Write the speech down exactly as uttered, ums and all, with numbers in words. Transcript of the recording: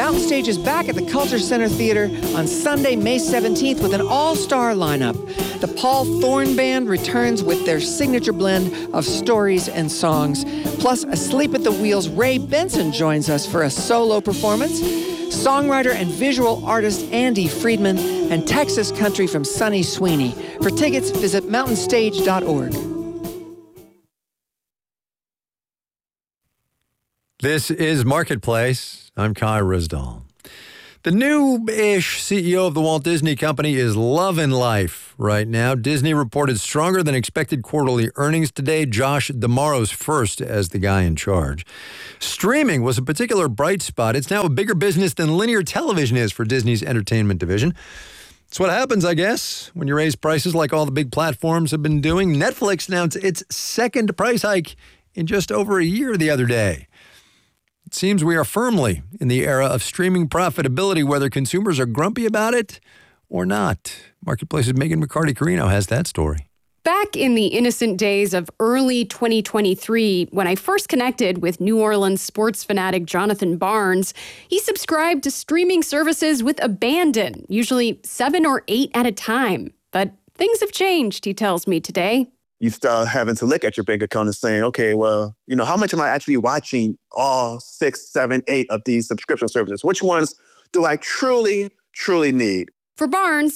Mountain Stage is back at the Culture Center Theater on Sunday, May seventeenth with an all-star lineup. The Paul Thorne Band returns with their signature blend of stories and songs. Plus, Asleep at the Wheel's Ray Benson joins us for a solo performance. Songwriter and visual artist Andy Friedman, and Texas country from Sonny Sweeney. For tickets, visit mountain stage dot org. This is Marketplace. I'm Kai Risdall. The new-ish C E O of the Walt Disney Company is loving life right now. Disney reported stronger than expected quarterly earnings today. Josh D'Amaro's first as the guy in charge. Streaming was a particular bright spot. It's now a bigger business than linear television is for Disney's entertainment division. It's what happens, I guess, when you raise prices like all the big platforms have been doing. Netflix announced its second price hike in just over a year the other day. It seems we are firmly in the era of streaming profitability, whether consumers are grumpy about it or not. Marketplace's Megan McCarty-Carino has that story. Back in the innocent days of early twenty twenty-three, when I first connected with New Orleans sports fanatic Jonathan Barnes, he subscribed to streaming services with abandon, usually seven or eight at a time. But things have changed, he tells me today. You start having to look at your bank account and saying, okay, well, you know, how much am I actually watching all six, seven, eight of these subscription services? Which ones do I truly, truly need? For Barnes,